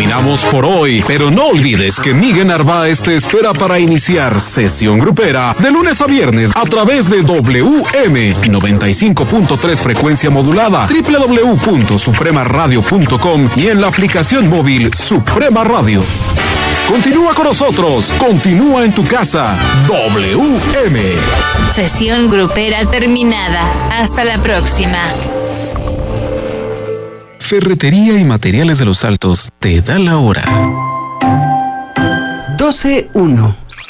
Terminamos por hoy, pero no olvides que Miguel Narváez te espera para iniciar Sesión Grupera de lunes a viernes a través de WM 95.3 frecuencia modulada, www.supremaradio.com y en la aplicación móvil Suprema Radio. Continúa con nosotros, continúa en tu casa, WM. Sesión Grupera terminada. Hasta la próxima. Ferretería y Materiales de los Altos te da la hora. 12:01.